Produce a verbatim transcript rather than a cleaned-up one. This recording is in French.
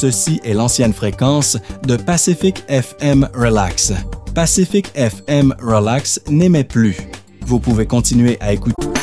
Ceci est l'ancienne fréquence de Pacific F M Relax. Pacific F M Relax n'émet plus. Vous pouvez continuer à écouter.